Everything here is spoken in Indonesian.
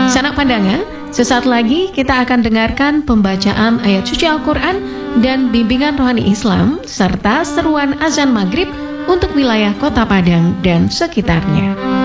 Sanak Pandanga, sesaat lagi kita akan dengarkan pembacaan ayat suci Al-Quran dan bimbingan rohani Islam serta seruan azan maghrib untuk wilayah Kota Padang dan sekitarnya.